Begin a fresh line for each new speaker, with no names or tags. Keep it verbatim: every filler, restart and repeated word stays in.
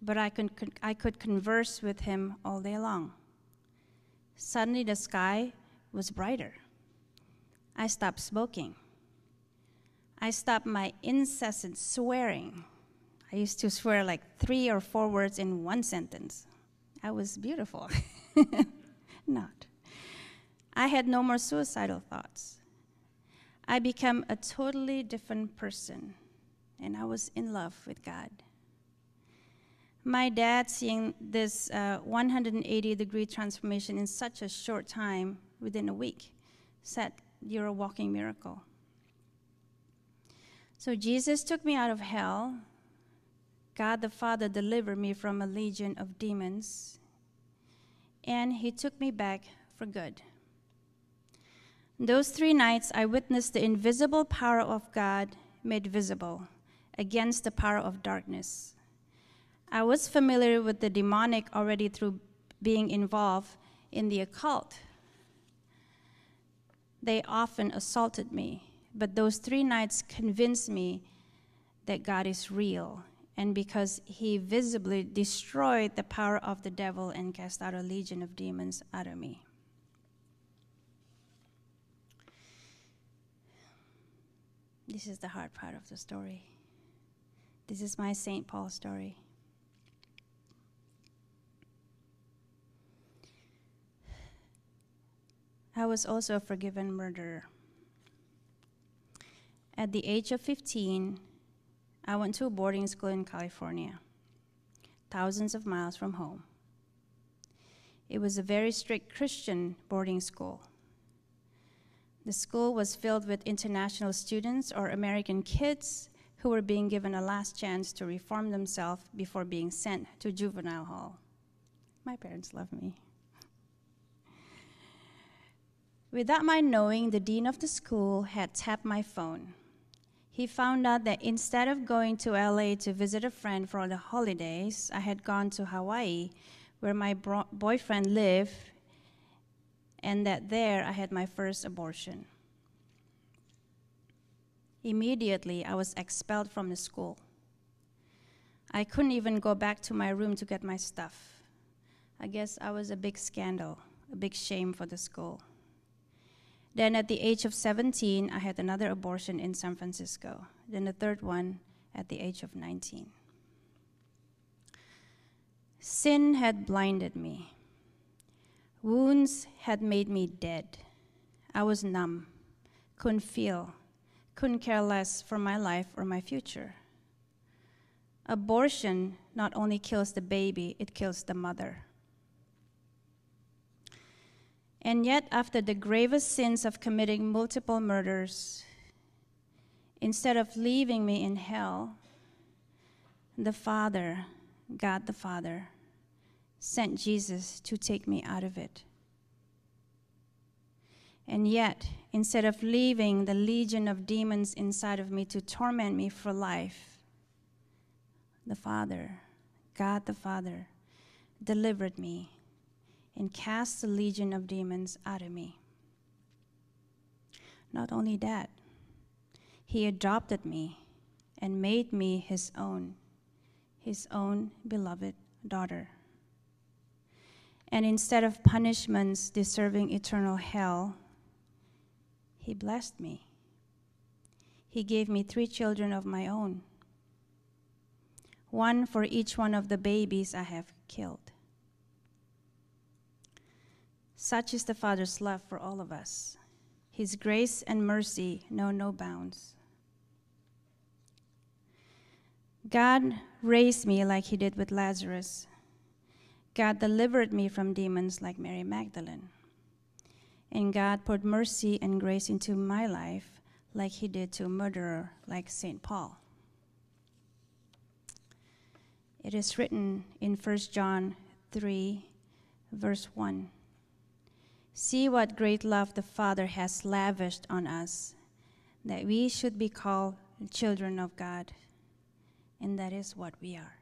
but I could, I could converse with him all day long. Suddenly, the sky was brighter. I stopped smoking. I stopped my incessant swearing. I used to swear like three or four words in one sentence. I was beautiful. Not. I had no more suicidal thoughts. I became a totally different person, and I was in love with God. My dad, seeing this uh, one hundred eighty degree transformation in such a short time, within a week, said, "You're a walking miracle." So Jesus took me out of hell. God the Father delivered me from a legion of demons, and he took me back for good. Those three nights, I witnessed the invisible power of God made visible against the power of darkness. I was familiar with the demonic already through being involved in the occult. They often assaulted me, but those three nights convinced me that God is real, and because he visibly destroyed the power of the devil and cast out a legion of demons out of me. This is the hard part of the story. This is my Saint Paul story. I was also a forgiven murderer. At the age of fifteen, I went to a boarding school in California, thousands of miles from home. It was a very strict Christian boarding school. The school was filled with international students or American kids who were being given a last chance to reform themselves before being sent to juvenile hall. My parents love me. Without my knowing, the dean of the school had tapped my phone. He found out that instead of going to L A to visit a friend for the holidays, I had gone to Hawaii, where my bro- boyfriend lived, and that there I had my first abortion. Immediately, I was expelled from the school. I couldn't even go back to my room to get my stuff. I guess I was a big scandal, a big shame for the school. Then at the age of seventeen, I had another abortion in San Francisco. Then the third one at the age of nineteen. Sin had blinded me. Wounds had made me dead. I was numb, couldn't feel, couldn't care less for my life or my future. Abortion not only kills the baby, it kills the mother. And yet, after the gravest sins of committing multiple murders, instead of leaving me in hell, the Father, God the Father, sent Jesus to take me out of it. And yet, instead of leaving the legion of demons inside of me to torment me for life, the Father, God the Father, delivered me and cast the legion of demons out of me. Not only that, he adopted me and made me his own, his own beloved daughter. And instead of punishments deserving eternal hell, he blessed me. He gave me three children of my own, one for each one of the babies I have killed. Such is the Father's love for all of us. His grace and mercy know no bounds. God raised me like he did with Lazarus. God delivered me from demons like Mary Magdalene. And God poured mercy and grace into my life like he did to a murderer like Saint Paul. It is written in First John three, verse one. See what great love the Father has lavished on us, that we should be called children of God, and that is what we are.